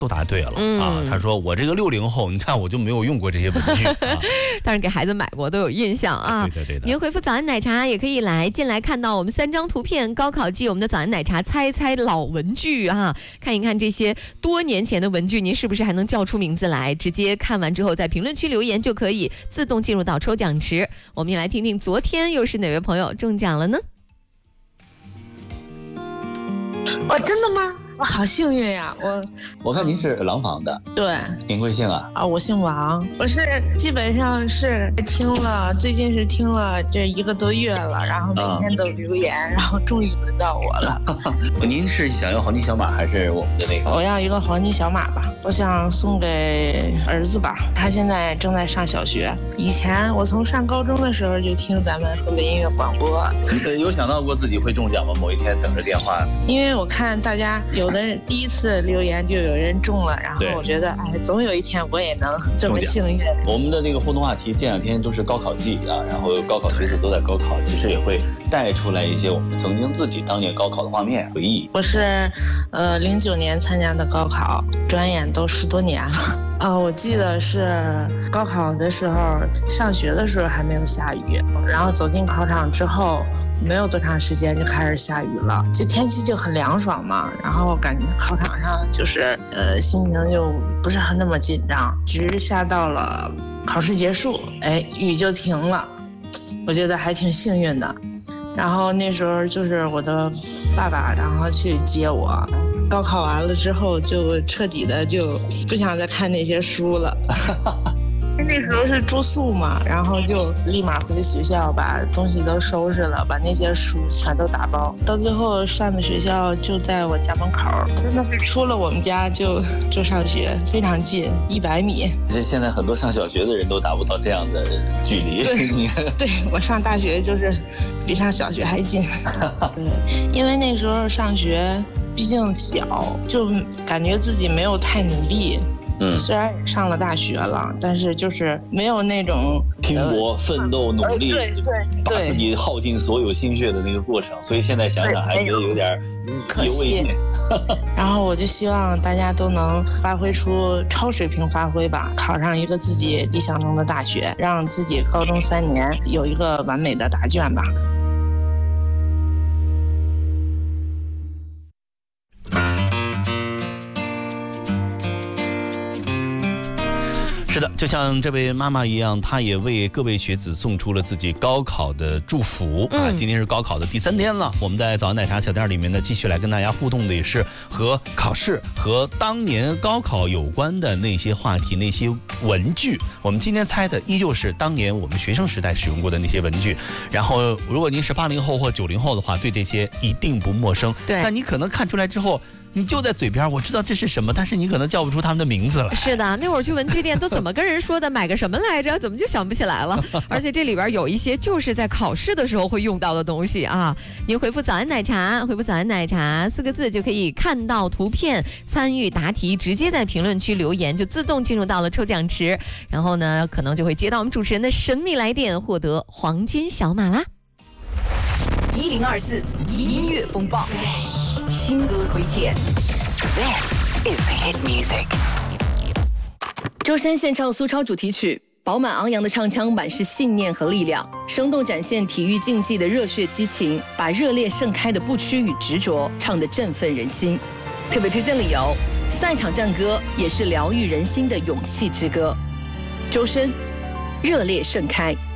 都答对了啊！他说我这个60后，你看我就没有用过这些文具啊。 但是给孩子买过，都有印象啊。 对的。 您回复早安奶茶也可以进来看到我们3张图片，高考季我们的早安奶茶猜猜老文具啊，看一看这些多年前的文具，您是不是还能叫出名字来？直接看完之后在评论区留言就可以自动进入到抽奖池。我们也来听听昨天又是哪位朋友中奖了呢？ 真的吗？我好幸运呀！ 我看您是廊坊的， 对， 您贵姓啊？ 我姓王，我是基本上是最近是听了这1个多月了，然后每天都留言，然后终于轮到我了。 您是想要黄金小马还是我们的那个？ 我要一个黄金小马吧，我想送给儿子吧，他现在正在上小学。以前我从上高中的时候就听咱们河北音乐广播。 有想到过自己会中奖吗？某一天等着电话？ 因为我看大家有的第一次留言就有人中了，然后我觉得总有一天我也能这么幸运。 我们的那个互动话题这2天都是高考季啊，然后高考学子都在高考，其实也会带出来一些我们曾经自己当年高考的画面回忆。 我是09年参加的高考，转眼都10多年了。我记得是高考的时候，上学的时候还没有下雨，然后走进考场之后没有多长时间就开始下雨了，就天气就很凉爽嘛，然后感觉考场上就是心情就不是那么紧张，直下到了考试结束，雨就停了，我觉得还挺幸运的。然后那时候就是我的爸爸然后去接我，高考完了之后就彻底的就不想再看那些书了。那时候是住宿嘛，然后就立马回学校把东西都收拾了，把那些书全都打包。到最后上的学校就在我家门口，真的是出了我们家就上学，非常近，100米。 现在很多上小学的人都达不到这样的距离。 对，我上大学就是比上小学还近。因为那时候上学毕竟小，就感觉自己没有太努力。虽然也上了大学了，但是就是没有那种拼搏、奋斗、努力，把自己耗尽所有心血的那个过程，所以现在想想还觉得有点意犹未尽。 然后我就希望大家都能发挥出超水平发挥吧，考上一个自己理想中的大学，让自己高中3年有一个完美的答卷吧。 是的，就像这位妈妈一样，她也为各位学子送出了自己高考的祝福啊！今天是高考的第3天了，我们在早安奶茶小店里面呢，继续来跟大家互动的也是和考试和当年高考有关的那些话题、那些文具。我们今天猜的依旧是当年我们学生时代使用过的那些文具。然后，如果您是80后或90后的话，对这些一定不陌生。 对， 但你可能看出来之后，你就在嘴边，我知道这是什么，但是你可能叫不出他们的名字了。 是的，那会儿去文具店都怎么跟人说的，买个什么来着，怎么就想不起来了？而且这里边有一些就是在考试的时候会用到的东西啊。您回复早安奶茶，回复早安奶茶4个字就可以看到图片，参与答题，直接在评论区留言就自动进入到了抽奖池，然后呢可能就会接到我们主持人的神秘来电，获得黄金小马啦。 1024音乐风暴新歌推荐 This is hit music。 周深献唱苏超主题曲，饱满昂扬的唱腔满是信念和力量，生动展现体育竞技的热血激情，把热烈盛开的不屈与执着唱得振奋人心。特别推荐理由，赛场战歌也是疗愈人心的勇气之歌。周深，热烈盛开。